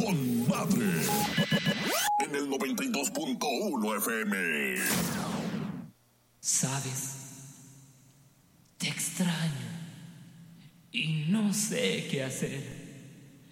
con Madre en el 92.1 FM. ¿Sabes? Te extraño y no sé qué hacer.